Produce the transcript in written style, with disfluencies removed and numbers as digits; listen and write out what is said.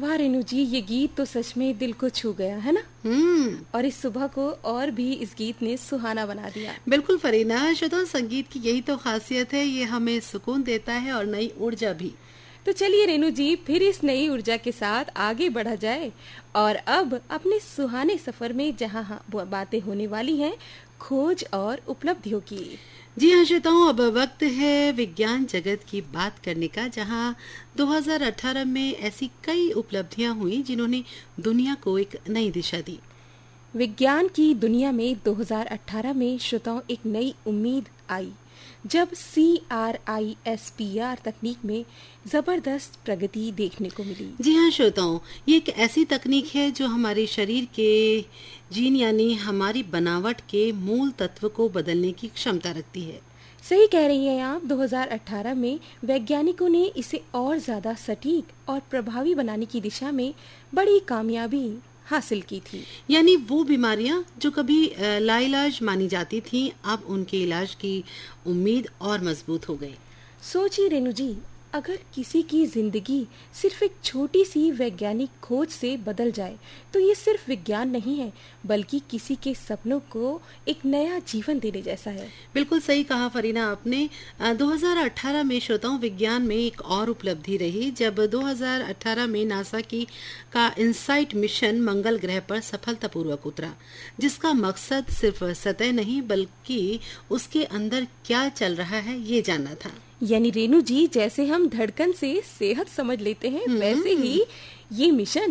वाह रेनू जी, ये गीत तो सच में दिल को छू गया है ना। और इस सुबह को और भी इस गीत ने सुहाना बना दिया। बिल्कुल फरीना, श्रोता संगीत की यही तो खासियत है, ये हमें सुकून देता है और नई ऊर्जा भी। तो चलिए रेनू जी, फिर इस नई ऊर्जा के साथ आगे बढ़ा जाए और अब अपने सुहाने सफर में जहां बातें होने वाली हैं खोज और उपलब्धियों की। जी हाँ श्रोताओं, अब वक्त है विज्ञान जगत की बात करने का, जहां 2018 में ऐसी कई उपलब्धियां हुई जिन्होंने दुनिया को एक नई दिशा दी। विज्ञान की दुनिया में 2018 में श्रोताओं एक नई उम्मीद आई जब CRISPR तकनीक में जबरदस्त प्रगति देखने को मिली। जी हाँ श्रोताओं, ये एक ऐसी तकनीक है जो हमारे शरीर के जीन यानी हमारी बनावट के मूल तत्व को बदलने की क्षमता रखती है। सही कह रही हैं आप। 2018 में वैज्ञानिकों ने इसे और ज्यादा सटीक और प्रभावी बनाने की दिशा में बड़ी कामयाबी हासिल की थी। यानी वो बीमारियां जो कभी लाइलाज मानी जाती थीं, अब उनके इलाज की उम्मीद और मजबूत हो गई। सोचिए रेणु जी, अगर किसी की जिंदगी सिर्फ एक छोटी सी वैज्ञानिक खोज से बदल जाए तो ये सिर्फ विज्ञान नहीं है, बल्कि किसी के सपनों को एक नया जीवन देने जैसा है। बिल्कुल सही कहा फरीना आपने। 2018 में श्रोताओं विज्ञान में एक और उपलब्धि रही जब 2018 में नासा का इनसाइट मिशन मंगल ग्रह पर सफलतापूर्वक उतरा, जिसका मकसद सिर्फ सतह नहीं बल्कि उसके अंदर क्या चल रहा है ये जानना था। यानी रेणु जी, जैसे हम धड़कन से सेहत समझ लेते हैं, वैसे ही ये मिशन